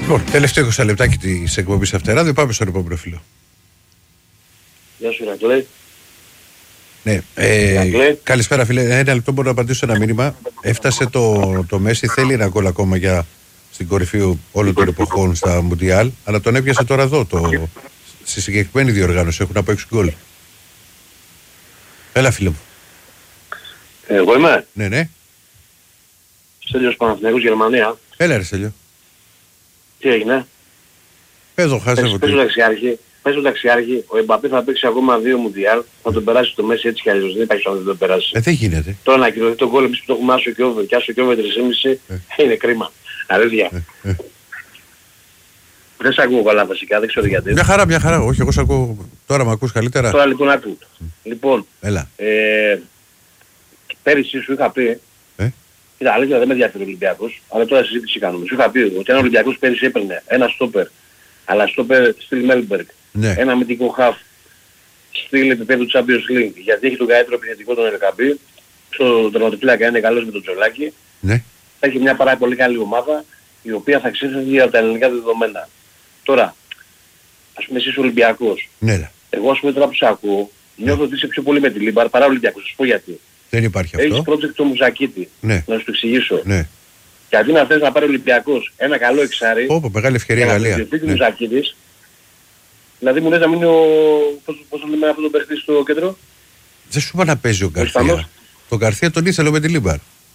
Λοιπόν, τελευταίο 20 λεπτάκι της εκπομπής Αυτεράδιο, πάμε στον επόμενο φίλο. Γεια σου Ηρακλή. Ναι, καλησπέρα φίλε. Ένα λεπτό μπορώ να απαντήσω ένα μήνυμα. Έφτασε το Μέση, θέλει ένα γκολ ακόμα για στην κορυφή όλων των εποχών στα Μουντιάλ, αλλά τον έπιασε τώρα εδώ, στη συγκεκριμένη διοργάνωση. Έχουν από 6 γκολ. Έλα φίλε μου. Εγώ είμαι. Ναι. Στέλιος Παναθηναϊκός, Γερμανία. Έλα ρε Στέλιο. Τι έγινε? Εδώ χάσαμε. Πες ο Ταξιάρχη, ο Εμπαπέ θα παίξει ακόμα 2 Μουντιάλ, θα τον περάσει το Μέση έτσι κι αλλιώς, δεν υπάρχει να τον περάσει. Δεν γίνεται. Τώρα να ακυρωθεί το γκολ εμείς που το έχουμε άσο και over, και άσο και over 3,5 είναι κρίμα. Αλήθεια. Δεν σ' ακούω καλά βασικά, δεν ξέρω γιατί. Μια χαρά, όχι εγώ σ' ακούω, τώρα με ακούς καλύτερα. Τώρα λοιπόν άκου. Λοιπόν, έλα. Πέρυσι σου είχα πει, κοίτα αλήθεια δεν με ενδιαφέρει ο Ολυμπιακός, αλλά τώρα συζήτηση κάνουμε. Σου είχα πει ότι αν ο Ολυμπιακός πέρυσι έπαιρνε ένα στόπερ, αλλά στόπερ στυλ Μέλμπεργκ, ένα αμυντικό χαφ στυλ επίπεδου Champions League, γιατί έχει τον καλύτερο επιθετικό τον Ελκαμπή, στο τερματοφύλακα είναι καλός με τον Τζολάκη, θα έχει μια πάρα πολύ καλή ομάδα, η οποία θα ξέφευγε από τα ελληνικά δεδομένα. Τώρα, ας πούμε εσύ είσαι Ολυμπιακός. Εγώ ας πούμε τώρα που σε ακούω, νιώθω ότι είσαι πιο πολύ με τη Λίμπαρ παρά Ολυμπιακός. Σας πω γιατί. Δεν υπάρχει αυτό. Έχεις project το Μουζακίτη. Να σου το εξηγήσω. Και αντί να θες να πάρει ο Ολυμπιακός ένα καλό εξάρι, μεγάλη ευκαιρία Γαλλία. Μουζακίτης, δηλαδή μου λες να μείνει πώς το λέμε αυτό το παίχτη στο κέντρο. Δεν σου είπα να παίζει ο Γκαρθία. Τον Γκαρθία τον ήθελε με τη Λίμπαρ.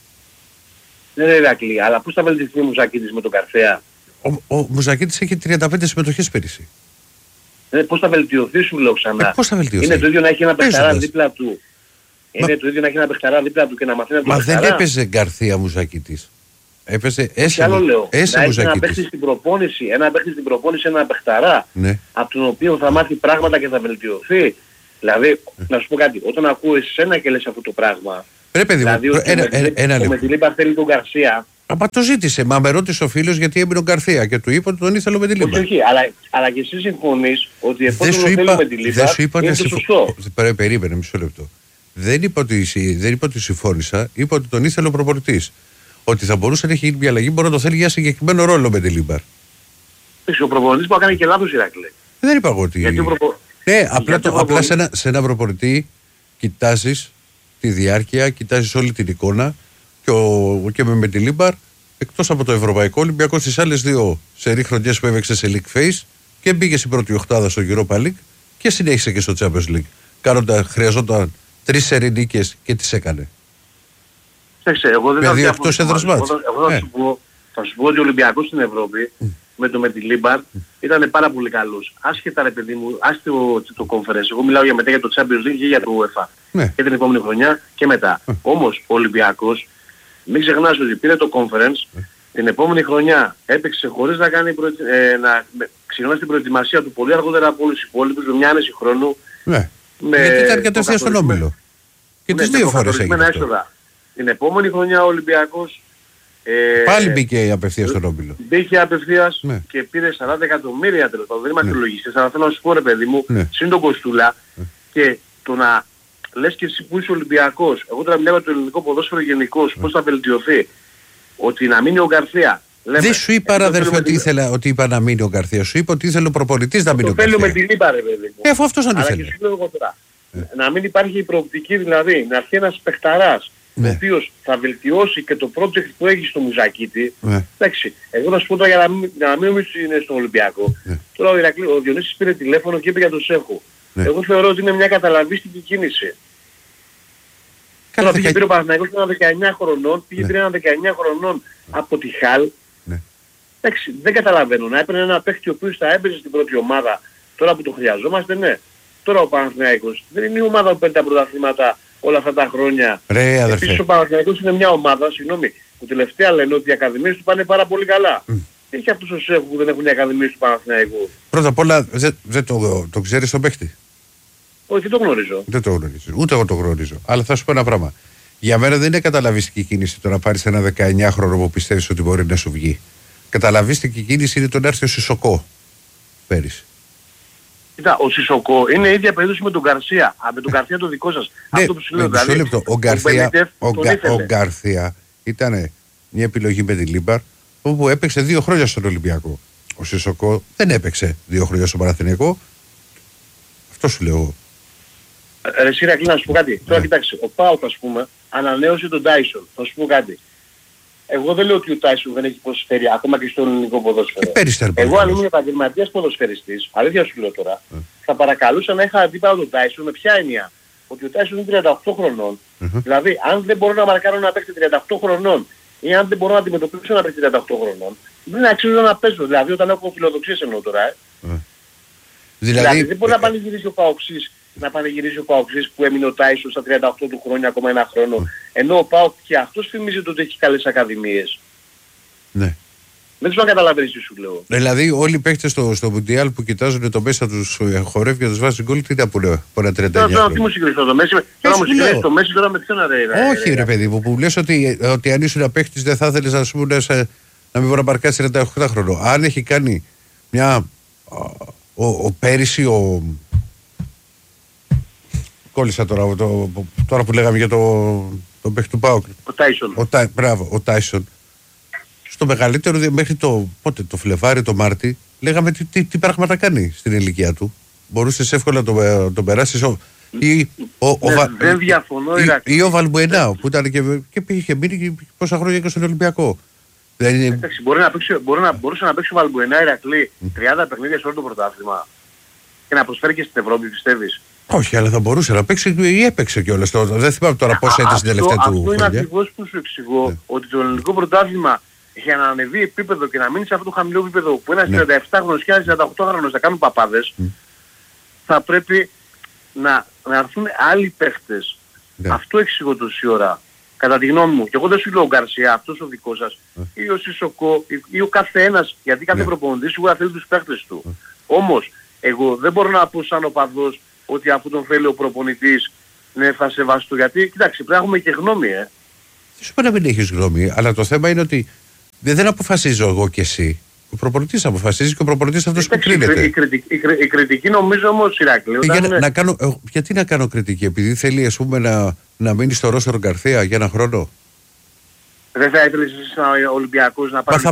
Δεν είναι Ηρακλή, αλλά πώς θα βελτιωθεί ο Μουζακίτης με τον Γκαρθία? Ο Μουζακίτης έχει 35 συμμετοχές πέρυσι. Πώς θα βελτιωθεί σου λέω ξανά. Πώς θα βελτιωθεί? Είναι το ίδιο να έχει ένα παιχταρά δίπλα του. Είναι το ίδιο να έχει ένα παιχταρά δίπλα του και να μαθαίνει από τον παιχταρά. Μα δεν έπαιζε Γκαρθία Μουζακίτης. Έπαιζε Έσε Μουζακίτης. Ένα παίχτη στην προπόνηση, ένα παιχταρά, από τον οποίο θα μάθει πράγματα και θα βελτιωθεί. Δηλαδή, να σου πω κάτι, όταν ακούω εσένα και λες αυτό το πράγμα, δηλαδή ότι με τη Λίμπαρ θέλει τον Γκαρσία. Μα το ζήτησε, μα με ρώτησε ο φίλος γιατί έμεινε ο Γκαρθία και του είπα ότι τον ήθελε με τη Λίμπαρ. Όχι, αλλά και εσύ συμφωνείς ότι εφόσον τον θέλει με τη Λίμπαρ είναι το σωστό. Περίμενε μισό λεπτό. Δεν είπα ότι συμφώνησα, είπα ότι τον ήθελε ο προπονητής. Ότι θα μπορούσε να έχει γίνει μια αλλαγή, μπορεί να το θέλει για συγκεκριμένο ρόλο με τη Λίμπαρ. Ο προπονητής που έκανε και λάθος Ηρακλή. Δεν είπα εγώ ότι... Ναι, απλά σε ένα προπονητή κοιτάζεις τη διάρκεια, κοιτάζεις όλη την εικόνα και με τη Λίμπαρ, εκτός από το Ευρωπαϊκό Ολυμπιακό στις άλλες δύο σερί χρονιές που έπαιξε σε League Phase και μπήκε στην πρώτη οχτάδα στο Europa League και συνέχισε και στο Champions League. Χρειαζόταν 3 σερί νίκες και τις έκανε. Εγώ δεν δηλαδή αυτός έδρας μάτς. Εγώ θα σου πω ότι ο Ολυμπιακός στην Ευρώπη με τη Λίμπαρ ήταν πάρα πολύ καλός. Άσχετα ρε παιδί μου, άσχετο το conference. Εγώ μιλάω για μετά για το Champions League και για το UEFA. Και την επόμενη χρονιά και μετά. Όμως ο Ολυμπιακός, μην ξεχνάς ότι πήρε το conference, την επόμενη χρονιά έπαιξε χωρίς να κάνει ξεκινάς την προετοιμασία του πολύ αργότερα από όλους τους υπόλοιπους, με μια άνεση χρόνου. Γιατί ήταν κατευθείαν στον Όμιλο. Και τις δύο φορές έγινε αυτό. Την επόμενη χρονιά ο Ολυμπιακός πάλι μπήκε απευθείας στον Όμιλο. Μπήκε απευθείας και πήρε 40 εκατομμύρια τέλος πάντων. Δεν είμαστε λογιστές, αλλά θέλω να σου πω ρε παιδί μου, συν τον Κοστούλα και το να λες και εσύ που είσαι Ολυμπιακός, εγώ τώρα μιλάω για το ελληνικό ποδόσφαιρο γενικώς, πώς θα βελτιωθεί, ότι να μείνει ο Γκαρθία. Δεν σου είπα αδερφέ ότι είπα να μείνει ο Γκαρθία, σου είπα ότι ήθελε ο προπονητής να μείνει ο Γκαρθία. Το θέλει με τη Λίμπα ρε παιδί μου. Αφού αυτός αν ήθελε. Αλλά και σου λέω εγώ τώρα. Να μην υπάρχει η προοπτική δηλαδή, να έρθει ένας παιχταράς, ο οποίος θα βελτιώσει και το project που έχει στο Μουζακίτη. Εντάξει, εγώ θα σου πω τώρα για να μην νομίζεις είναι στον Ολυμπιακό. Τώρα ο Διονύσης πήρε τηλέφωνο και είπε για τον Σέχο. Εγώ θεωρώ ότι είναι μια καταλαβίστικη κίνηση. Τώρα πήρε ο Παναθηναϊκός ένα 19 χρονών, πήρε ένα 19 χρονών από τη Χαλ. Εντάξει, δεν καταλαβαίνω. Να έπαιρνε ένα παίχτη ο οποίος θα έπαιζε στην πρώτη ομάδα τώρα που το χρειαζόμαστε, ναι. Τώρα ο Παναθηναϊκός δεν είναι η ομάδα που παίρνει τα πρωταθλήματα όλα αυτά τα χρόνια. Επίσης ο Παναθηναϊκός είναι μια ομάδα, συγγνώμη, που τελευταία λένε ότι οι ακαδημίες του πάνε πάρα πολύ καλά. Έχει αυτούς τους Σέχου που δεν έχουν οι ακαδημίες του Παναθηναϊκού. Πρώτα απ' όλα δεν το ξέρεις τον παίχτη. Όχι, δεν το γνωρίζω. Δεν το γνωρίζω. Ούτε εγώ το γνωρίζω. Αλλά θα σου πω ένα πράγμα. Για μένα δεν είναι καταλαβιστική κίνηση το να πάρεις ένα 19χρονο που πιστεύεις ότι μπορεί να σου βγει. Καταλαβιστική κίνηση είναι το να έρθει ο Σισοκό πέρυσι. Κοίτα, ο Σισοκό είναι η ίδια περίπτωση με τον Γκαρσία. Με τον Γκαρσία το δικό σας. Αυτό που σου λέω δηλαδή. Ο Γκαρσία ήταν μια επιλογή με τη Λίμπαρ όπου έπαιξε 2 χρόνια στον Ολυμπιακό. Ο Σισοκό δεν έπαιξε 2 χρόνια στο Παναθηναϊκό. Αυτό σου λέω εγώ. Εσύ Ρακλή, να σου πω κάτι. Τώρα κοιτάξτε, ο ΠΑΟΚ ας πούμε ανανέωσε τον Τάισον. Θα σου πω κάτι. Εγώ δεν λέω ότι ο Τάισον δεν έχει προσφέρει ακόμα και στο ελληνικό ποδόσφαιρο. Εγώ αν ήμουν επαγγελματίας ποδοσφαιριστής, αλήθεια σου λέω τώρα, θα παρακαλούσα να είχα αντίπαλο τον Τάισον με ποια έννοια. Ότι ο Τάισον είναι 38 χρονών. Δηλαδή, αν δεν μπορώ να μαρκάρω ένα παίκτη 38 χρονών ή αν δεν μπορώ να αντιμετωπίσω ένα παίκτη 38 χρονών, δεν αξίζει να παίζω. Δηλαδή, όταν έχω φιλοδοξίες εννοώ τώρα. Δηλαδή, δεν μπορεί να πανηγυρίσει ο Παοξής. Να πανηγυρίσει ο Παοξής που έμεινε ο Τάισον στα 38 του χρόνια ακόμα ένα χρόνο. Ενώ ο Παοκ και αυτός φημίζεται ότι έχει καλές ακαδημίες. Ναι. Δεν ξέρω αν καταλαβαίνεις τι σου λέω. Δηλαδή όλοι οι παίκτες στο Μουντιάλ που κοιτάζουν το μέσα τους χορεύει και τους βάζει γκολ, τι να πούνε από ένα 39. Τώρα τι μου συγκρίνεις το Μέση, τώρα μου συγκρίνεις το Μέση τώρα με ποιον αρέα. Όχι ρε παιδί μου, που λες ότι αν ήσουν παίκτης δεν θα ήθελες να μην μπορεί να παρκάσει 38 χρόνο. Αν έχει κάνει μια... Ο πέρυσι κόλλησα τώρα που λέγαμε για τον παίκτη του ΠΑΟΚ. Ο Τάισον. Μπράβο, ο Τάισον. Στο μεγαλύτερο μέχρι το Φλεβάρι, το Μάρτι, λέγαμε τι πράγματα κάνει στην ηλικία του. Μπορούσες εύκολα να τον περάσεις. Δεν διαφωνώ, ή ο Βαλμπουενά που ήταν και πήγε μείνει πόσα χρόνια και στον Ολυμπιακό. Εντάξει, μπορούσε να παίξει ο Βαλμπουενά Ηρακλή 30 παιχνίδια σε όλο το πρωτάθλημα και να προσφέρει και στην Ευρώπη, πιστεύεις? Όχι, αλλά θα μπορούσε να παίξει ή έπαιξε κιόλας. Δεν θυμάμαι τώρα πώς έτυχε στην τελευταία του χρονιά. Αυτό είναι ακριβώς που σου εξηγώ, ότι το ελληνικό πρωτάθλημα για να ανεβεί επίπεδο και να μείνει σε αυτό το χαμηλό επίπεδο που ένας 37χρονος και ένας 38χρονος θα κάνουν παπάδες, θα πρέπει να έρθουν άλλοι παίχτες. Αυτό εξηγώ τόση ώρα. Κατά τη γνώμη μου. Και εγώ δεν σου λέω ο Γκαρσία, αυτός ο δικός σας, ή ο Σισοκό, ή ο κάθε ένας, γιατί κάθε προπονητής σίγουρα θέλει τους παίχτες του. Όμως, εγώ δεν μπορώ να πω σαν οπαδός ότι αφού τον θέλει ο προπονητής, ναι, θα σεβαστώ. Γιατί, κοιτάξτε, πρέπει να έχουμε και γνώμη, Δεν σου πω να μην έχεις γνώμη, αλλά το θέμα είναι ότι δεν αποφασίζω εγώ και εσύ. Ο προπονητής αποφασίζει και ο προπονητής αυτός που κρίνεται. Η κριτική νομίζω όμως, Ηράκλειο. Γιατί να κάνω κριτική, επειδή θέλει ας πούμε να μείνει στο ρόστερο Γκαρθία για ένα χρόνο. Δεν θα ήθελες εσείς Ολυμπιακός να πάρει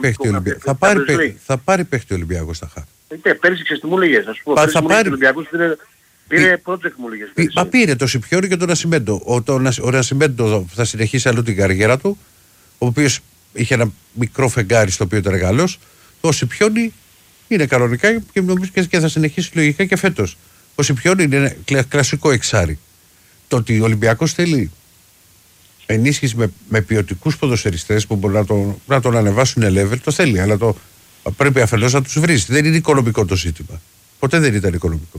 θα πάρει παίχτη ο Ολυμπιακός θα χάσει. Πέρυσι ξέρεις τι μου λέγες, ας πω. Πέρυσι ο Ολυμπιακός πήρε project μου λέγες. Μα πήρε το Σιπιόνι και τον Νασιμέντο. Ο Νασιμέντο θα συνεχίσει αλλού την καριέρα του, ο οποίος είχε ένα μικρό φεγγάρι στο οποίο ήταν καλός. Το Σιπιόνι είναι κανονικά και νομίζω και θα συνεχίσει λογικά και φέτος. Ο Σιπιόνι είναι ένα κλασικό εξάρι. Το ότι ο Ολυμπιακός θέλει ενίσχυση με ποιοτικούς ποδοσφαιριστές που μπορεί να τον ανεβάσουν level, το θέλει, αλλά πρέπει αφενός να τους βρεις. Δεν είναι οικονομικό το ζήτημα. Ποτέ δεν ήταν οικονομικό.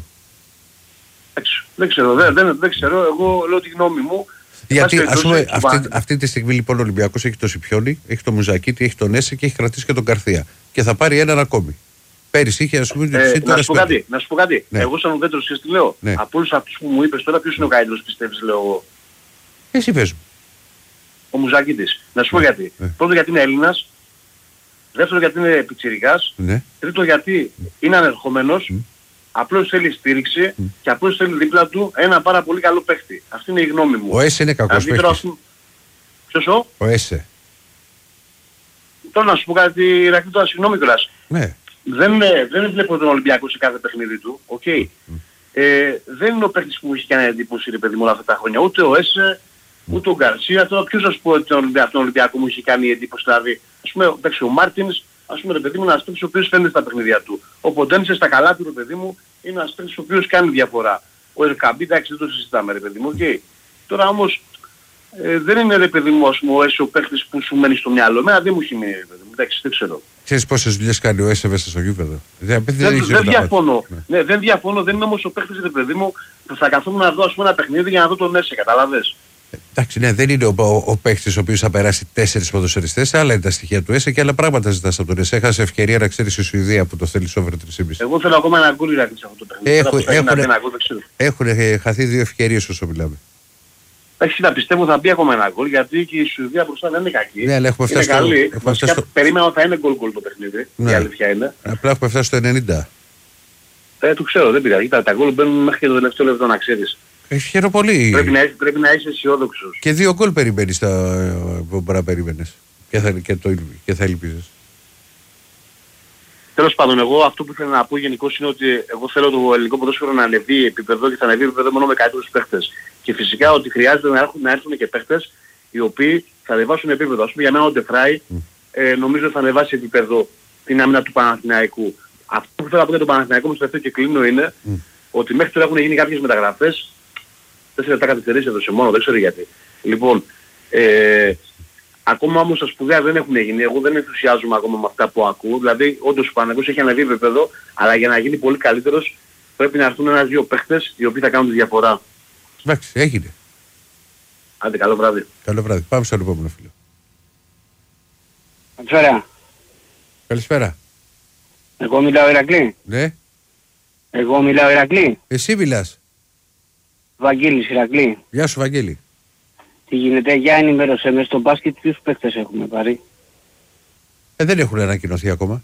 Δεν ξέρω, δεν ξέρω, εγώ λέω τη γνώμη μου. Γιατί ας πούμε αυτή τη στιγμή λοιπόν ο Ολυμπιακός έχει το Σιπιόνι, έχει το Μουζακίτη, έχει τον Έσε και έχει κρατήσει και τον Καρθία. Και θα πάρει έναν ακόμη. Πέρυσι είχε ας πούμε... να σου πω κάτι. Ναι. Εγώ σαν ουδέτερος ξέρεις τι λέω. Ναι. Από όλους αυτούς που μου είπες τώρα ποιος είναι ο καλύτερος πιστεύεις λέω εγώ. Εσύ πες μου. Ο Μουζακίτης. Να σου πω γιατί. Πρώτο γιατί είναι Έλληνας. Δεύτερο γιατί είναι πιτσιρικάς. Τρίτο γιατί είναι ανερχομένος. Απλώς θέλει στήριξη και απλώς θέλει δίπλα του ένα πάρα πολύ καλό παίχτη. Αυτή είναι η γνώμη μου. Ο Έσε είναι κακός παίχτης. Ποιος ο Έσε. Τώρα να σου πω κάτι, Ηρακλή, τώρα συγγνώμη κιόλας. Ναι. Δεν βλέπω τον Ολυμπιακό σε κάθε παιχνίδι του. Δεν είναι ο παίχτης που μου έχει κάνει εντύπωση ρε παιδί μου όλα αυτά τα χρόνια. Ούτε ο Έσε, ούτε ο Γκαρσία. Τώρα ποιος να σου πω ότι τον Ολυμπιακό μου έχει κάνει εντύπωση. Δηλαδή, ας πούμε, ο Μάρτινς, ας πούμε ρε παιδί μου, είναι ένας παίκτης ο οποίος φαίνεται στα παιχνίδια του. Ο Ποντένσε στα καλά του ρε παιδί μου είναι ένας παίκτης ο οποίος κάνει διαφορά. Ο Ερκαμπή, εντάξει, δεν το συζητάμε ρε παιδί μου. Τώρα όμως δεν είναι ρε παιδί μου, ας πούμε, ο παίκτης που σου μένει στο μυαλό. Εμένα δεν μου έχει μείνει ρε παιδί μου, εντάξει, δεν ξέρω. Ξέρεις πόσες δουλειές κάνει ο Έσε μέσα στο γήπεδο. Δεν διαφωνώ. Ναι, δεν διαφωνώ, δεν είναι όμως ο παίκτης ρε παιδί μου που θα καθόμουν να δω ας πούμε ένα παιχνίδι για να δω τον Έσε, καταλαβες. Εντάξει, ναι, δεν είναι ο παίκτης ο οποίος θα περάσει 4 ποδοσφαιριστές, άλλα είναι τα στοιχεία του Έσε και άλλα πράγματα ζητάς από τον Έσε. Έχασε ευκαιρία να ξέρεις η Σουηδία που το θέλει over 3,5. Εγώ θέλω ακόμα ένα γκολ Ηρακλή σε αυτό το παιχνίδι. Έχουν χαθεί 2 ευκαιρίες όσο μιλάμε. Εντάξει, να πιστεύω θα μπει ακόμα ένα γκολ γιατί και η Σουηδία μπροστά δεν είναι κακή. Ναι, αλλά έχουμε φτάσει είναι καλή. Περίμενα ότι θα είναι γκολ το παιχνίδι. Ναι. Η αλήθεια είναι. Απλά έχουμε φτάσει στο 90. Το ξέρω, δεν πειράζει. Τα γκολ μπαίνουν μέχρι και το τελευταίο λεπτό να ξέρεις. Χαίρομαι πολύ. Πρέπει να είσαι αισιόδοξος. Και 2 γκολ περιμένεις που μπορεί να περίμενες. Και θα ελπίζεις. Τέλος πάντων, εγώ αυτό που ήθελα να πω γενικώς είναι ότι εγώ θέλω το ελληνικό ποδόσφαιρο να ανεβεί επίπεδο και θα ανεβεί επίπεδο μόνο με καλύτερους παίχτες. Και φυσικά ότι χρειάζεται να έρθουν και παίχτες οι οποίοι θα ανεβάσουν επίπεδο. Ας πούμε για μένα ο Ντεφράι νομίζω θα ανεβάσει επίπεδο την άμυνα του Παναθηναϊκού. Αυτό που θέλω να πω για τον Παναθηναϊκό μου στο τελευταίο και κλείνω είναι ότι μέχρι τώρα έχουν γίνει κάποιες μεταγραφές. 4 λεπτά καθυστερήσεις έδωσε μόνο, δεν ξέρω γιατί. Λοιπόν, ακόμα όμως τα σπουδαία δεν έχουν γίνει. Εγώ δεν ενθουσιάζομαι ακόμα με αυτά που ακούω. Δηλαδή, όντως ο Παναθηναϊκός έχει ανεβεί επίπεδο, αλλά για να γίνει πολύ καλύτερος πρέπει να έρθουν ένας-δύο παίχτες οι οποίοι θα κάνουν τη διαφορά. Εντάξει, έγινε. Άντε, καλό βράδυ. Καλό βράδυ. Πάμε στο επόμενο φίλο. Καλησπέρα. Καλησπέρα. Εγώ μιλάω Ηρακλή. Ναι. Εγώ μιλάω Ηρακλή. Εσύ μιλάς. Βαγγέλης Ηρακλή. Γεια σου Βαγγέλη. Τι γίνεται, για ενημέρωσέ με στο μπάσκετ ποιους παίκτες έχουμε πάρει. Δεν έχουν ανακοινωθεί ακόμα.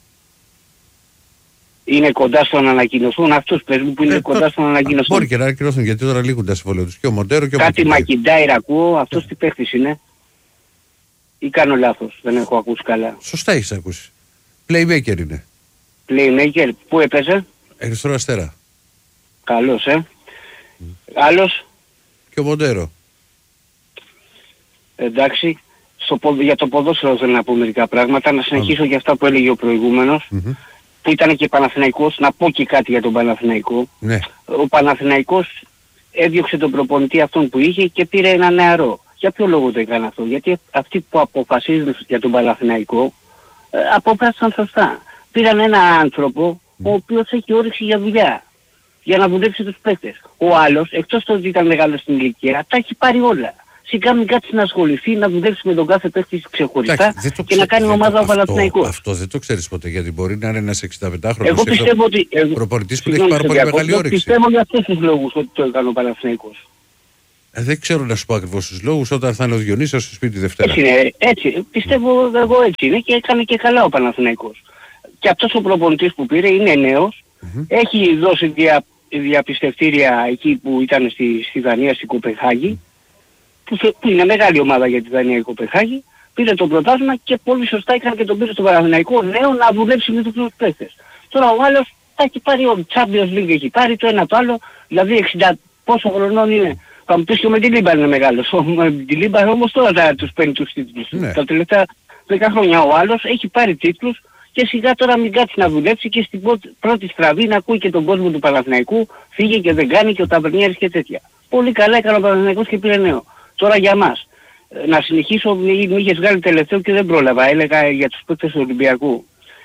Είναι κοντά στο να ανακοινωθούν αυτούς πες μου που είναι κοντά στο να ανακοινωθούν. Μπορεί και να ανακοινωθούν γιατί τώρα λήγουν τα συμβόλαια τους. Και ο Μοντέρο και ο Κάτι Μακιντάιρ ακούω, αυτός τι παίκτης είναι. Ή κάνω λάθος, δεν έχω ακούσει καλά. Σωστά έχεις ακούσει. Playmaker είναι. Playmaker, πού έπαιζε. Ερυθρό Αστέρα. Καλός Άλλος. Και ο Μοντέρο. Εντάξει. Για το ποδόσφαιρο θέλω να πω μερικά πράγματα. Να συνεχίσω για αυτά που έλεγε ο προηγούμενος. Που ήταν και Παναθηναϊκός. Να πω και κάτι για τον Παναθηναϊκό. Ναι. Ο Παναθηναϊκός έδιωξε τον προπονητή αυτόν που είχε και πήρε ένα νεαρό. Για ποιο λόγο το έκανε αυτό. Γιατί αυτοί που αποφασίζουν για τον Παναθηναϊκό αποφάσισαν σωστά. Πήραν ένα άνθρωπο ο οποίος έχει όρεξη για δουλειά. Για να δουλέψει τους παίκτες. Ο άλλος, εκτός το ότι ήταν μεγάλος στην ηλικία, τα έχει πάρει όλα. Σιγά μην κάτσει να ασχοληθεί, να δουλέψει με τον κάθε παίκτη ξεχωριστά και να κάνει ομάδα ο Παναθηναϊκός. Αυτό δεν το ξέρεις ποτέ, γιατί μπορεί να είναι ένας 65χρονος. Εγώ πιστεύω ότι... προπονητής που έχει πάρα πολύ μεγάλη όρεξη. Πιστεύω για αυτούς τους λόγους ότι το έκανε ο Παναθηναϊκός. Δεν ξέρω να σου πω ακριβώς τους λόγους, όταν θα είναι ο Διονύσιος στο σπίτι Δευτέρα. Έτσι είναι, έτσι. Πιστεύω εγώ έτσι είναι και έκανε και καλά ο Παναθηναϊκός. Και αυτός ο προπονητής που πήρε είναι νέος, έχει δώσει διαπιστευτήρια εκεί που ήταν στη Δανία, στην Κοπενχάγη, που είναι μεγάλη ομάδα για τη Δανία η Κοπενχάγη, πήρε το πρωτάθλημα και πολύ σωστά έκανε και τον πήρε στο Παναθηναϊκό νέο να δουλέψει με τους παίκτες. Τώρα ο άλλος θα έχει πάρει ο Champions League, έχει πάρει το ένα το άλλο, δηλαδή 60 πόσο χρονών είναι. Θα μου πεις και ο Μεντιλίμπαρ είναι μεγάλος. Ο Μεντιλίμπαρ όμως τώρα τους παίρνει τους τίτλους. Ναι. Τα τελευταία 10 χρόνια ο άλλος έχει πάρει τίτλους και σιγά τώρα μην κάτσει να δουλέψει και στην πρώτη στραβή να ακούει και τον κόσμο του Παναθηναϊκού, φύγε και δεν κάνει και ο Ταβερνιέρης και τέτοια. Πολύ καλά έκανε ο Παναθηναϊκός και πήρε νέο. Τώρα για μας. Να συνεχίσω, μη είχες βγάλει τελευταίο και δεν πρόλαβα. Έλεγα για τους παίκτες του Ολυμπιακού.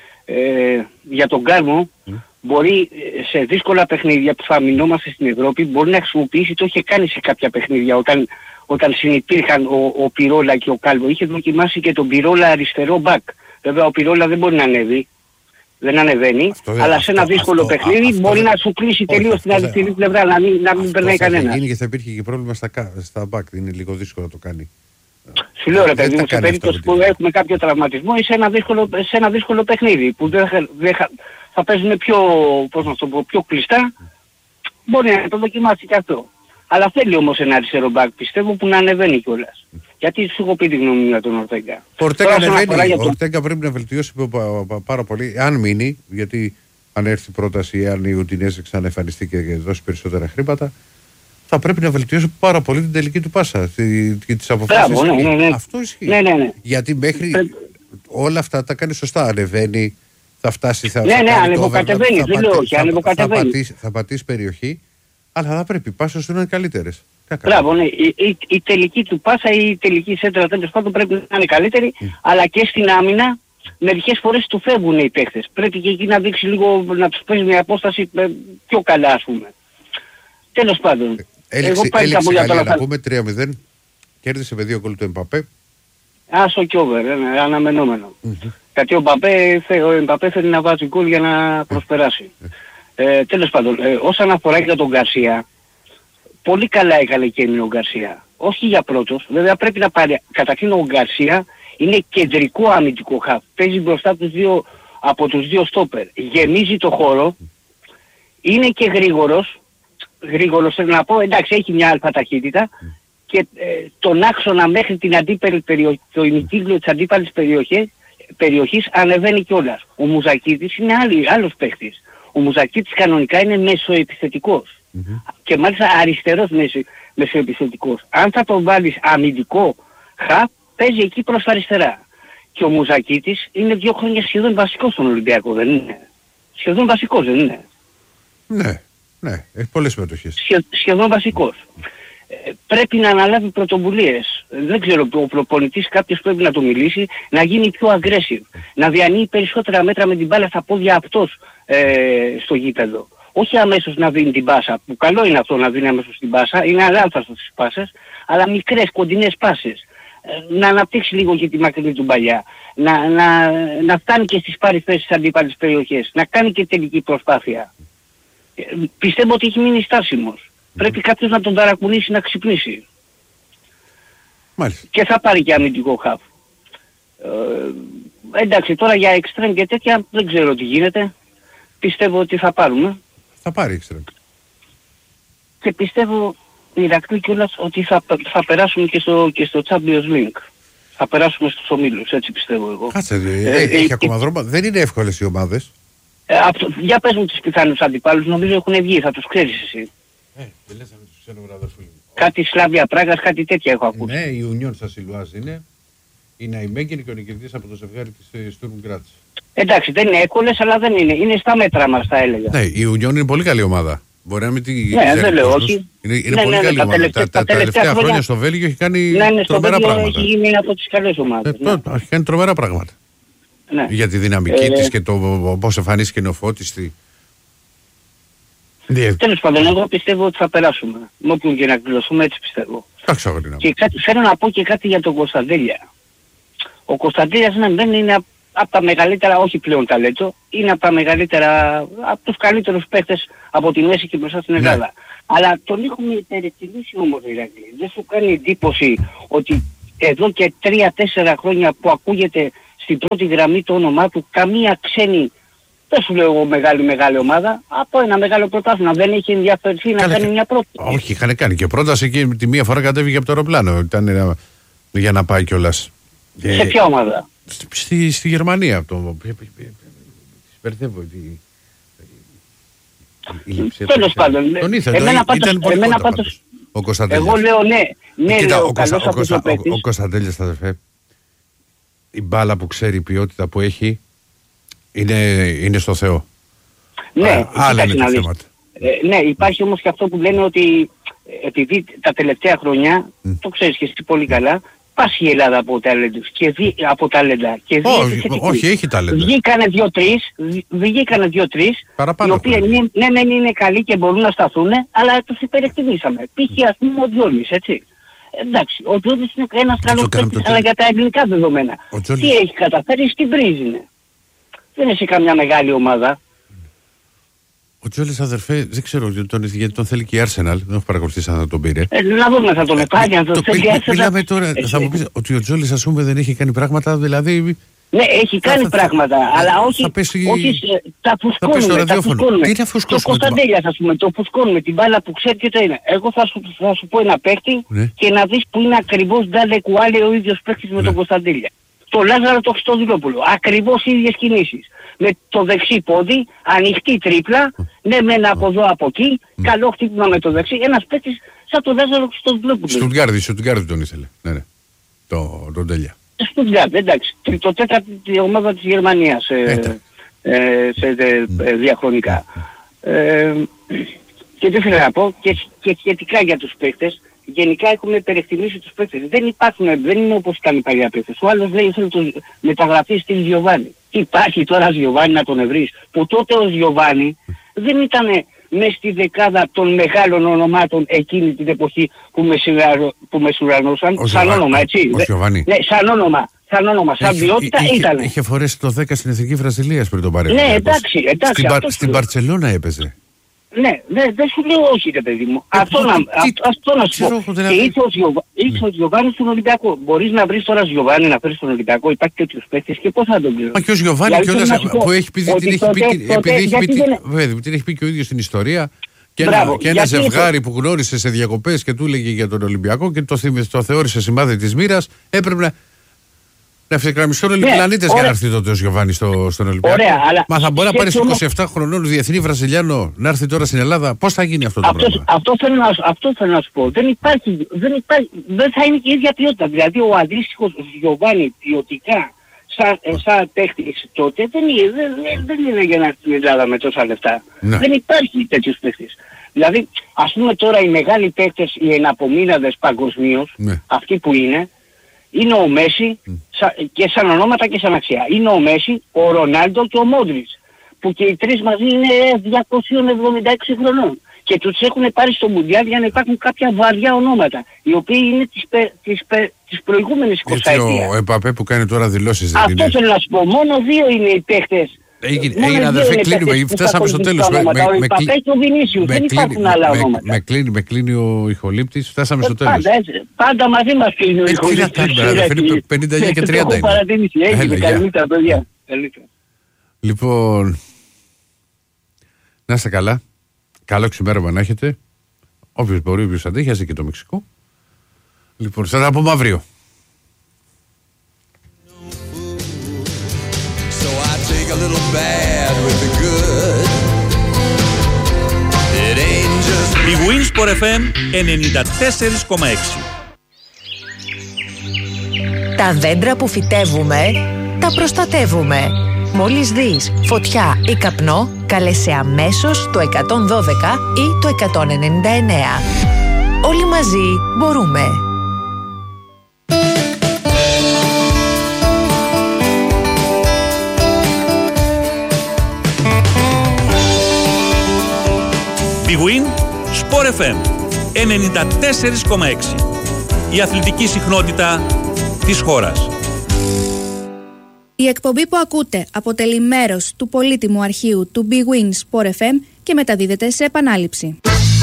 Για τον Κάρμο μπορεί σε δύσκολα παιχνίδια που θα μεινόμαστε στην Ευρώπη, μπορεί να χρησιμοποιήσει, το είχε κάνει σε κάποια παιχνίδια όταν συνυπήρχαν ο Πυρόλα και ο Κάλβο. Είχε δοκιμάσει και τον Πυρόλα αριστερό μπακ. Βέβαια ο Πυρόλα δεν μπορεί να ανέβει. Δεν ανεβαίνει, αλλά σε ένα δύσκολο παιχνίδι μπορεί να σου κλείσει τελείως την αριστερή πλευρά, να μην περνάει κανένα. Θα γίνει και θα υπήρχε και πρόβλημα στα μπακ, είναι λίγο δύσκολο να το κάνει. Σου λέω ρε παιδί μου, σε περίπτωση που έχουμε κάποιο τραυματισμό ή σε ένα δύσκολο παιχνίδι που θα παίζουν πιο κλειστά, μπορεί να το δοκιμάσει και αυτό. Αλλά θέλει όμως ένα αριστερό μπακ, πιστεύω, που να ανεβαίνει κιόλας. Γιατί σου έχω πει τη γνώμη μου για τον Ορτέγκα. Ο Ορτέγκα ανεβαίνει, ο Ορτέγκα πρέπει να βελτιώσει πάρα πολύ, αν μείνει, γιατί αν έρθει πρόταση, αν η Ουντινέζε ξαναεμφανιστεί και δώσει περισσότερα χρήματα, θα πρέπει να βελτιώσει πάρα πολύ την τελική του πάσα και τις αποφάσεις. Ναι. Αυτό ισχύει. Ναι. Γιατί μέχρι όλα αυτά τα κάνει σωστά. Ανεβαίνει, θα φτάσει, ανεβοκατεβαίνει, δεν λέω όχι, ανεβοκατεβαίνει. Θα πατήσει περιοχή, αλλά θα πρέπει οι πάσες του να είναι καλύτερες. Μπράβο, ναι. Η τελική του πάσα ή η τελική σέντρα τέλος πάντων πρέπει να είναι καλύτερη, αλλά και στην άμυνα μερικές φορές του φεύγουν οι παίχτες. Πρέπει και εκεί να δείξει λίγο, να τους παίζει μια απόσταση πιο καλά ας πούμε. Τέλος πάντων. Έληξε Γαλλία, να πούμε 3-0, κέρδισε με 2 γκολ του Εμπαπέ. Άσο και over, αναμενόμενο. Γιατί ο Εμπαπέ θέλει να βάζει γκολ για να προσπεράσει. Τέλος πάντων, όσον αφορά για τον Γκαρσία, πολύ καλά έκανε και έμεινε ο Γκαρσία. Όχι για πρώτος, βέβαια πρέπει να πάρει. Καταρχήν ο Γκαρσία είναι κεντρικό αμυντικό χαφ. Παίζει μπροστά από τους δύο στόπερ. Γεμίζει το χώρο. Είναι και γρήγορος. Γρήγορος θέλω να πω. Εντάξει, έχει μια αλφα ταχύτητα. Και τον άξονα μέχρι την αντίπαλη περιοχή, το ημικύκλιο της αντίπαλης περιοχής περιοχής ανεβαίνει κιόλας. Ο Μουζακίτης είναι άλλος παίχτης. Ο Μουζακίτης κανονικά είναι μεσοεπιθετικός. Και μάλιστα αριστερός μεσοεπιθετικός. Αν θα τον βάλεις αμυντικό χαφ, παίζει εκεί προς τα αριστερά. Και ο Μουζακίτης είναι 2 χρόνια σχεδόν βασικός στον Ολυμπιακό, δεν είναι? Σχεδόν βασικός, δεν είναι? Ναι, έχει πολλές συμμετοχές. Σχεδόν βασικός. Πρέπει να αναλάβει πρωτοβουλίες. Δεν ξέρω, ο προπονητής κάποιος πρέπει να το μιλήσει, να γίνει πιο aggressive, να διανύει περισσότερα μέτρα με την μπάλα στα πόδια αυτός στο γήπεδο. Όχι αμέσως να δίνει την πάσα, που καλό είναι αυτό να δίνει αμέσως την πάσα, είναι αλάνθαστος στις πάσες, αλλά μικρές κοντινές πάσες. Να αναπτύξει λίγο και τη μακρινή του παλιά, να φτάνει και στις παρυφές στις αντίπαλες περιοχές, να κάνει και τελική προσπάθεια. Πιστεύω ότι έχει μείνει στάσιμος. Πρέπει κάποιος να τον ταρακουνήσει, να ξυπνήσει. Μάλιστα. Και θα πάρει και αμυντικό χαφ. Εντάξει, τώρα για εξτρέμ και τέτοια δεν ξέρω τι γίνεται. Πιστεύω ότι θα πάρουμε. Θα πάρει εξτρέμ. Και πιστεύω, Ηρακλή κιόλας, ότι θα περάσουμε και στο Champions League. Θα περάσουμε στους ομίλους, έτσι πιστεύω εγώ. Κάτσε, έχει ακόμα δρόμο. Δεν είναι εύκολες οι ομάδες. Για πες μου τις πιθανούς αντιπάλους, νομίζω έχουν βγει, θα τους ξέρεις εσύ. Δεν λες να μην τους ξέρουμε αδερφοί. Κάτι Σλάβια Πράγας, κάτι τέτοια έχω ακούσει. Ναι, η Union στα Σιλουάζ είναι η Μέγγεν και ο νικητής από το ζευγάρι της Στουρμ Γκράτς. Εντάξει, δεν είναι εύκολες, αλλά δεν είναι. Είναι στα μέτρα μας, θα έλεγα. Ναι, η Union είναι πολύ καλή ομάδα. Μπορεί να μην την ξέρει. Ναι, δεν λέω όχι. Είναι πολύ καλή ομάδα. Τα τελευταία χρόνια στο Βέλγιο έχει κάνει τρομερά πράγματα. Έχει γίνει από τις καλές ομάδες. Έχει κάνει τρομερά πράγματα. Ναι. Για τη δυναμική της και το πώς εμφανίστηκε νεοφώτιστη. Τέλος πάντων, εγώ πιστεύω ότι θα περάσουμε. Με όποιον και να κλεισούμε, έτσι πιστεύω. Και θέλω να πω και κάτι για τον Κωνσταντέλια. Ο Κωνσταντέλιας δεν είναι από τα μεγαλύτερα, όχι πλέον ταλέντο, είναι από τα μεγαλύτερα, από τους καλύτερους παίχτες από τη Μέση και μπροστά στην Ελλάδα. Αλλά τον έχουμε υπερεκτιμήσει όμως, Ηρακλή. Δεν σου κάνει εντύπωση ότι εδώ και 3-4 χρόνια που ακούγεται στην πρώτη γραμμή το όνομά του, καμία ξένη, δεν σου λέω εγώ μεγάλη ομάδα, από ένα μεγάλο πρωτάθλημα δεν έχει ενδιαφερθεί να κάνει μια πρόταση. Όχι, είχαν κάνει και πρόταση και τη μία φορά κατέβηκε από το αεροπλάνο. Ήταν για να πάει κιόλας. Σε ποια ομάδα? Στη Γερμανία. Μπερδεύω. Τέλος πάντων. Τον ήθελε. Ήταν πολύ πάντως. Ο Κωνσταντέλιας. Εγώ λέω ναι. Κοίτα, ο Κωνσταντέλιας, αδερφέ, η μπάλα που ξέρει, η ποιότητα που έχει, είναι στο Θεό. Ναι, άλλα είναι τα θέματα. Ναι, υπάρχει όμως και αυτό που λένε ότι επειδή τα τελευταία χρόνια, το ξέρεις και εσύ πολύ καλά, πάσχει η Ελλάδα από ταλέντους και από ταλέντα. Όχι, έχει ταλέντα. Βγήκανε 2-3, οι οποίοι ναι, είναι καλοί και μπορούν να σταθούν, αλλά τους υπερεκτιμήσαμε. Π.χ. ας πούμε ο Τζόλης, έτσι. Εντάξει, ο Τζόλης είναι ένας καλός παίκτης, αλλά για τα ελληνικά δεδομένα. Τι έχει καταφέρει, στην Πρίζ είναι. Δεν είναι σε καμιά μεγάλη ομάδα. Ο Τζόλης, αδερφέ, δεν ξέρω γιατί τον θέλει και η Arsenal. Δεν έχω παρακολουθήσει αν θα τον πήρε. Να δούμε, θα τον πάρει, αν τον θέλει η Arsenal. Μιλάμε τώρα, θα μου πεις ότι ο Τζόλης, ας πούμε, δεν έχει κάνει πράγματα, δηλαδή. Ναι, έχει κάνει πράγματα, αλλά όχι τα φουσκώνουμε. Τι είναι φουσκώνουμε? Το Κωνσταντέλιας, ας πούμε, το φουσκώνουμε, την μπάλα που ξέρει και το είναι. Εγώ θα σου πω ένα παίκτη και να δεις που είναι ακριβώς Ντάλε Κουάλε ο ίδιος παίκτης με τον Κωνσταντέλια. Το Λάζαρο το Χριστοδηλόπουλο. Ακριβώς οι ίδιες κινήσεις. Με το δεξί πόδι, ανοιχτή τρίπλα, ναι μεν από εδώ από εκεί, καλό χτύπημα με το δεξί. Ένας παίκτης σαν το Λάζαρο Χριστοδηλόπουλο. Στουτγκάρδη τον ήθελε. Ναι. Τον Τέλεια. Στουτγκάρδη, εντάξει. Το τέταρτη ομάδα της Γερμανίας σε διαχρονικά. Και τι θέλω να πω, και σχετικά για τους παίκτες, γενικά έχουμε υπερεκτιμήσει τους παίκτες. Δεν είναι όπως ήταν οι παλιά παίκτες. Ο άλλος λέει θέλω το μεταγραφή στη Γιωβάνι. Υπάρχει τώρα Γιωβάνι να τον ευρύς. Που τότε ο Γιωβάνι δεν ήταν μες στη δεκάδα των μεγάλων ονομάτων εκείνη την εποχή που μεσουρανώσαν. Σαν όνομα, έτσι. Ναι, σαν όνομα, σαν ποιότητα ήταν. Είχε φορέσει το 10 στην Εθνική Βραζιλίας πριν τον πάρει. Ναι, εντάξει. Στην Μπαρτσελώνα έπαιζε. Ναι, δεν σου λέω όχι ρε παιδί μου. Αυτό να σου πω. Και ήρθε ο Γιωβάνι στον Ολυμπιακό. Μπορείς να βρεις τώρα Γιωβάνι να φέρεις στον Ολυμπιακό, υπάρχει τέτοιος παίκτης και πώς θα τον πληρώσεις. Μα και ο Γιωβάνι κιόλας που έχει πει, την έχει πει και ο ίδιος στην ιστορία. Και ένα ζευγάρι που γνώρισε σε διακοπές και του έλεγε για τον Ολυμπιακό και το θεώρησε σημάδι της μοίρας, έπρεπε να... Να ευθυγραμμιστούν όλοι οι πλανήτες για να έρθει τότε ο Γιωβάνι στον Ολυμπιακό. Ωραία, αλλά μα θα μπορεί να πάρει 27 χρονών διεθνή Βραζιλιάνο να έρθει τώρα στην Ελλάδα. Πώς θα γίνει αυτό το πράγμα? Αυτό θέλω να σου πω. Δεν θα είναι και η ίδια ποιότητα. Δηλαδή ο αντίστοιχος Γιωβάνι ποιοτικά σαν παίχτης τότε δεν είναι για να έρθει στην Ελλάδα με τόσα λεφτά. Ναι. Δεν υπάρχει τέτοιος παίχτης. Δηλαδή ας πούμε τώρα οι μεγάλοι παίχτες, οι εναπομείναδες παγκοσμίως, ναι, αυτοί που είναι ο Μέση και σαν ονόματα και σαν αξία. Είναι ο Μέση, ο Ρονάλντο και ο Μόντριτς, που και οι τρεις μαζί είναι 276 χρονών. Και τους έχουν πάρει στο Μουντιάλ για να υπάρχουν κάποια βαριά ονόματα, οι οποίοι είναι τις προηγούμενες 20 ετίας. Ο Εμπαπέ που κάνει τώρα δηλώσεις δεν είναι? Αυτό θέλω να σου πω. Μόνο δύο είναι οι παίχτες. Έγινε αδερφέ, κλείνουμε, φτάσαμε στο τέλος. Με κλείνει ο ηχολήπτης, φτάσαμε στο τέλος. Πάντα μαζί μας κλείνει ο ηχολήπτης. 59 και 30 είναι. Έγινε καλύτερα παιδιά. Λοιπόν, να είστε καλά. Καλό ξημέρωμα να έχετε. Όποιος μπορεί, όποιος αντέχει, ας και το Μεξικό. Λοιπόν, θα τα πούμε αύριο. Η Winsport FM 94,6. Τα δέντρα που φυτεύουμε, τα προστατεύουμε. Μόλις δεις φωτιά ή καπνό, κάλεσε αμέσως το 112 ή το 199. Όλοι μαζί μπορούμε. Big Win Sport FM 94,6. Η αθλητική συχνότητα της χώρας. Η εκπομπή που ακούτε αποτελεί μέρος του πολύτιμου αρχείου του Big Win Sport FM και μεταδίδεται σε επανάληψη.